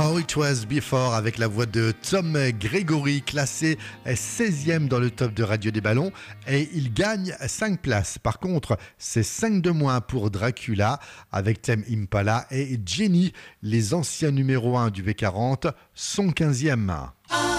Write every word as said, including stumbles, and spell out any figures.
How It Was Before avec la voix de Tom Gregory, classé seizième dans le top de Radio des Ballons, et il gagne cinq places. Par contre, c'est cinq de moins pour Dracula avec Tame Impala et Jenny, les anciens numéro un du V quarante, sont quinzième.